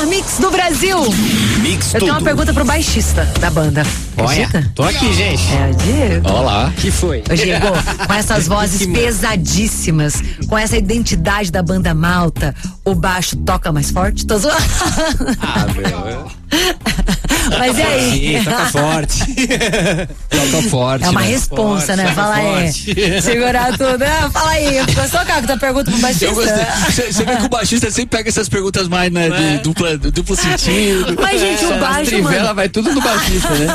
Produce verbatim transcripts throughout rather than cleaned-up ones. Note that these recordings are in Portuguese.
melhor mix do Brasil. Mix Eu tenho uma tudo. pergunta pro baixista da banda. Olha, Acredita? tô aqui, gente. É o Diego. Olá. Que foi? Ô, Diego, com essas vozes Que- pesadíssimas, com essa identidade da banda Malta, o baixo toca mais forte? Tô zoando. Ah, meu. Mas e aí? Sim, toca forte. Toca forte. É uma né? responsa, Forte, né? toca Fala aí. forte. Segurar tudo. Ah, fala aí. Gostou, Caco, da pergunta pro baixista? Eu gostei. Você você vê que o baixista sempre pega essas perguntas mais, né, É. de dupla, duplo sentido. Mas, gente, o baixo, Trivela mano. vai tudo no baixista, né?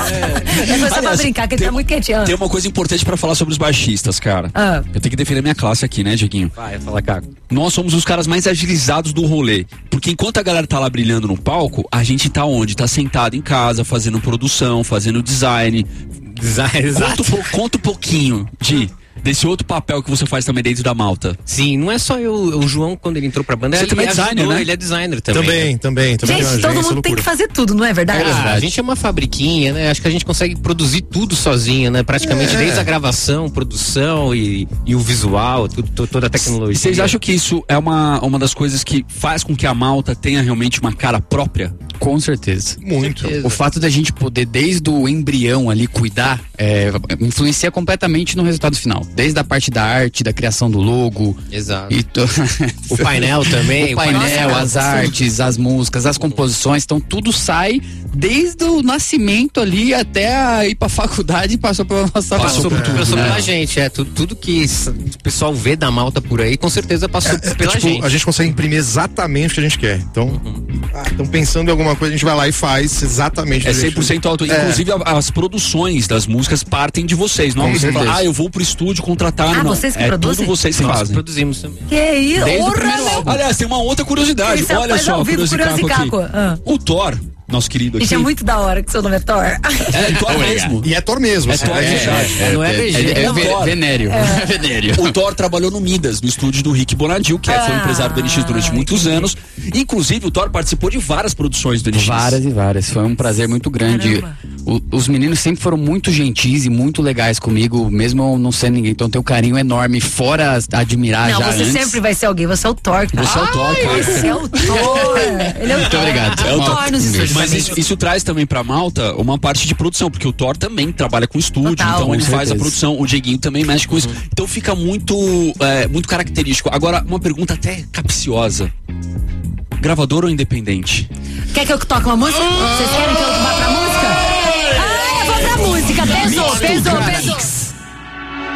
É só pra Aliás, brincar, que ele tem- tá muito quietinho. Tem uma coisa importante pra falar sobre os baixistas, cara. Ah. Eu tenho que defender minha classe aqui, né, Dieguinho? Vai, fala, Caco. Nós somos os caras mais agilizados do rolê. Porque enquanto a galera tá lá brilhando no palco, a gente tá onde? Tá sentado em casa, fazendo produção, fazendo design. Design, Conta, exato. um po- conta um pouquinho, Di, desse outro papel que você faz também dentro da Malta. Sim, não é só eu, o João, quando ele entrou pra banda, Você ele também é designer, ajudou, né? ele é designer também. Também, né? também, também. tem Gente, uma todo agência, mundo tem que loucura. fazer tudo, não é verdade? Ah, a gente é uma fabriquinha, né? Acho que a gente consegue produzir tudo sozinho, né? Praticamente É. desde a gravação, produção e, e o visual, tudo, to- toda a tecnologia. E vocês acham que isso é uma, uma das coisas que faz com que a Malta tenha realmente uma cara própria? Com certeza. Muito. O fato da gente poder, desde o embrião ali, cuidar, é, influencia completamente no resultado final. Desde a parte da arte, da criação do logo. Exato. E to... O painel também. O painel, Nossa, as cara, artes, as músicas, as composições, então tudo sai desde o nascimento ali até a ir pra faculdade e passou pela nossa Passou mão. por tudo, passou né? pela gente, é. Tudo, tudo que s- o pessoal vê da Malta por aí, com certeza passou É, pela tipo, gente. a gente consegue imprimir exatamente o que a gente quer. Então, estão pensando em alguma coisa, a gente vai lá e faz exatamente. É do jeito cem por cento auto. É. Inclusive, a- as produções das músicas partem de vocês. Não é Com uma coisa que fala, certeza. ah, eu vou pro estúdio contratar. Ah, não. vocês que é produzem? tudo vocês que Nós fazem. produzimos também. Que isso? Desde o Porra, primeiro meu. álbum. Aliás, tem uma outra curiosidade. Isso é Olha faz só, ao vivo, curiosidade aqui. Curiosicaco. Ah. O Thor, nosso querido aqui. Gente, é muito da hora que seu nome é Thor. É Thor mesmo. E é Thor mesmo. É assim, Thor, né? é verdade. É, não é É, legenda. é, é Não, ve- Thor. venério. Venério. O Thor trabalhou no Midas, no estúdio do Rick Bonadil, que é- foi Ah, empresário do N X durante muitos anos. Inclusive, o Thor participou de várias produções do N X. Várias e várias. Foi um prazer muito grande. Caramba. O- os meninos sempre foram muito gentis e muito legais comigo, mesmo eu não sendo ninguém. Então tem um carinho enorme, fora admirar Não, já você antes. sempre vai ser alguém. Você é o Thor, cara. Você é o Thor, cara. Você é o Thor. Ele é o Muito Thor. obrigado. É o Thor nos Um estúdios. beijo. Mas isso, isso traz também pra Malta uma parte de produção, porque o Thor também trabalha com estúdio, Total. então ele Com faz a certeza. produção, o Dieguinho também mexe com isso. Então fica muito, é, muito característico. Agora, uma pergunta até capciosa. Gravador ou independente? Quer que eu toque uma música? Vocês querem que eu vá pra música? Ah, eu vou pra música. Pesou, pesou, pesou.